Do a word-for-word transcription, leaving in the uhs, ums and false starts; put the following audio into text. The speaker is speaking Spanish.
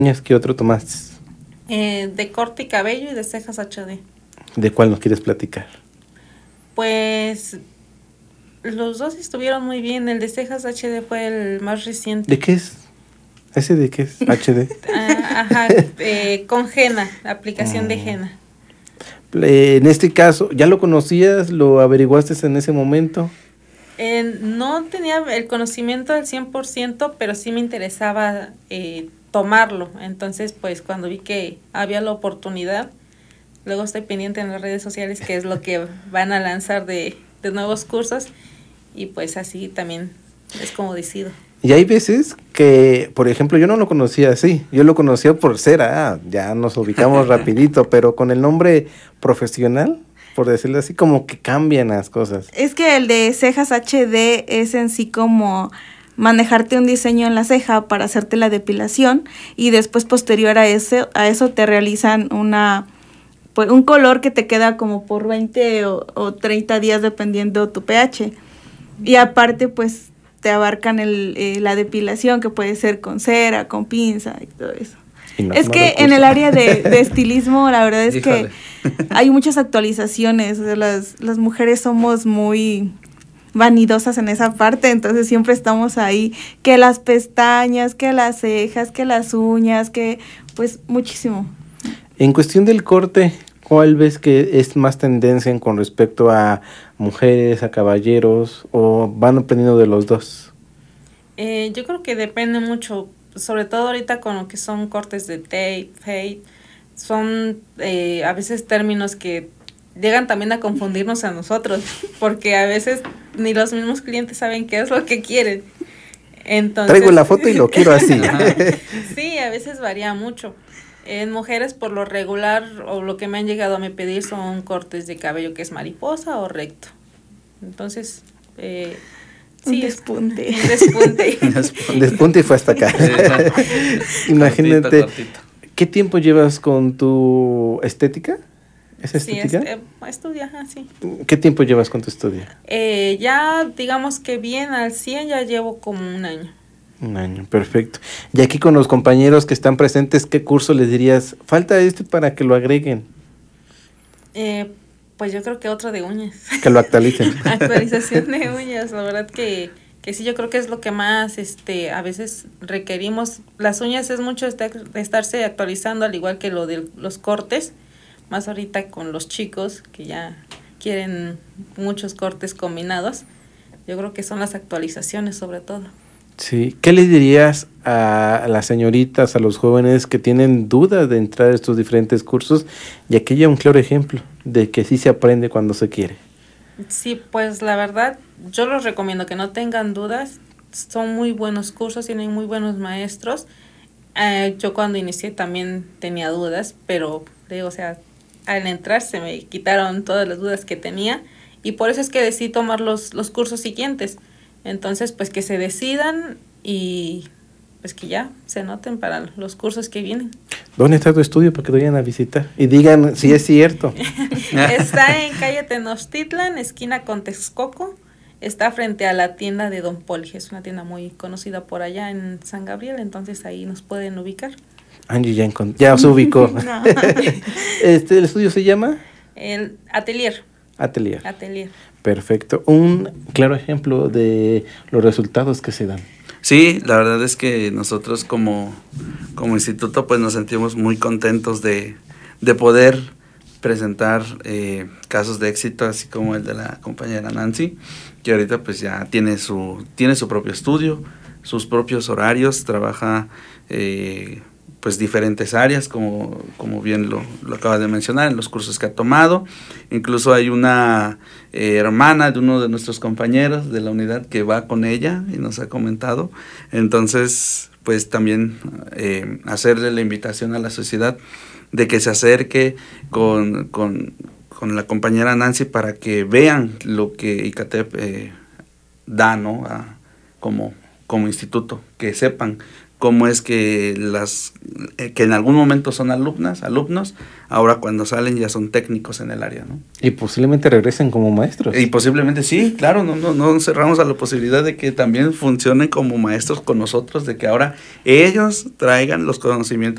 ¿Qué otro tomaste? Eh, de corte y cabello y de cejas H D. ¿De cuál nos quieres platicar? Pues los dos estuvieron muy bien. El de cejas H D fue el más reciente. ¿De qué es? ¿Ese de qué es? H D. Ah, ajá, eh, con henna, la aplicación mm. de henna. En este caso, ¿ya lo conocías? ¿Lo averiguaste en ese momento? Eh, no tenía el conocimiento al cien por ciento, pero sí me interesaba eh, tomarlo. Entonces, pues cuando vi que había la oportunidad, luego estoy pendiente en las redes sociales qué es lo que van a lanzar de, de nuevos cursos, y pues así también es como decido. Y hay veces que, por ejemplo, yo no lo conocía así, yo lo conocía por ser, ah, ya nos ubicamos rapidito, pero con el nombre profesional, por decirlo así, como que cambian las cosas. Es que el de cejas H D es en sí como manejarte un diseño en la ceja para hacerte la depilación, y después posterior a eso, a eso te realizan una pues un color que te queda como por veinte o, o treinta días dependiendo tu pH. Y aparte pues te abarcan el, eh, la depilación, que puede ser con cera, con pinza y todo eso. Y no, es no que en el área de, de estilismo, la verdad es Híjole. que hay muchas actualizaciones. O sea, las, las mujeres somos muy vanidosas en esa parte, entonces siempre estamos ahí, que las pestañas, que las cejas, que las uñas, que pues muchísimo. En cuestión del corte, ¿cuál ves que es más tendencia con respecto a mujeres, a caballeros, o van aprendiendo de los dos? Eh, yo creo que depende mucho, sobre todo ahorita con lo que son cortes de tape, fade, son eh, a veces términos que llegan también a confundirnos a nosotros, porque a veces ni los mismos clientes saben qué es lo que quieren. Entonces, traigo la foto y lo quiero así. Sí, a veces varía mucho. En mujeres, por lo regular, o lo que me han llegado a me pedir son cortes de cabello que es mariposa o recto. Entonces, eh, sí, un despunte. Un despunte. Un despunte y fue hasta acá. Imagínate, cortito, cortito. ¿Qué tiempo llevas con tu estética? ¿Es estética? Sí, es, eh, estudia, ajá, sí. ¿Qué tiempo llevas con tu estudio? Eh, ya, digamos que bien al cien, ya llevo como un año. Un año, perfecto. Y aquí con los compañeros que están presentes, ¿qué curso les dirías? Falta este para que lo agreguen. Eh, pues yo creo que otro de uñas. Que lo actualicen. Actualización de uñas, la verdad que, que sí, yo creo que es lo que más este a veces requerimos. Las uñas es mucho de estarse actualizando, al igual que lo de los cortes, más ahorita con los chicos que ya quieren muchos cortes combinados. Yo creo que son las actualizaciones sobre todo. Sí, ¿qué les dirías a las señoritas, a los jóvenes que tienen dudas de entrar a estos diferentes cursos? Y aquí hay un claro ejemplo de que sí se aprende cuando se quiere. Sí, pues la verdad, yo los recomiendo que no tengan dudas. Son muy buenos cursos, tienen muy buenos maestros. Eh, yo cuando inicié también tenía dudas, pero digo, o sea, al entrar se me quitaron todas las dudas que tenía, y por eso es que decidí tomar los, los cursos siguientes. Entonces, pues que se decidan y pues que ya se noten para los cursos que vienen. ¿Dónde está tu estudio para que te vayan a visitar? Y digan si es cierto. Está en calle Tenochtitlan, esquina con Texcoco. Está frente a la tienda de Don Poli. Es una tienda muy conocida por allá en San Gabriel, entonces ahí nos pueden ubicar. Angie ya, encont- ya se ubicó. No. este, ¿El estudio se llama? El Atelier. Atelier. Atelier. Perfecto. Un claro ejemplo de los resultados que se dan. Sí, la verdad es que nosotros como, como instituto pues nos sentimos muy contentos de, de poder presentar eh, casos de éxito, así como el de la compañera Nancy, que ahorita pues ya tiene su, tiene su propio estudio, sus propios horarios, trabaja eh, pues diferentes áreas, como, como bien lo, lo acaba de mencionar en los cursos que ha tomado. Incluso hay una eh, hermana de uno de nuestros compañeros de la unidad que va con ella y nos ha comentado. Entonces, pues también eh, hacerle la invitación a la sociedad de que se acerque con, con, con la compañera Nancy para que vean lo que ICATEP eh, da, ¿no? A, como, como instituto, que sepan cómo es que las eh, que en algún momento son alumnas, alumnos, ahora cuando salen ya son técnicos en el área, ¿no? Y posiblemente regresen como maestros. Y posiblemente sí, claro, no, no, no cerramos a la posibilidad de que también funcionen como maestros con nosotros, de que ahora ellos traigan los conocimientos